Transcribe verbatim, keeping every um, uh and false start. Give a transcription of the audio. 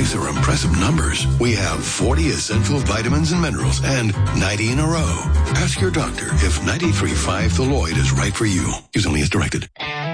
These are impressive numbers. We have forty essential vitamins and minerals and ninety in a row. Ask your doctor if ninety-three point five Thaloid is right for you. Use only as directed.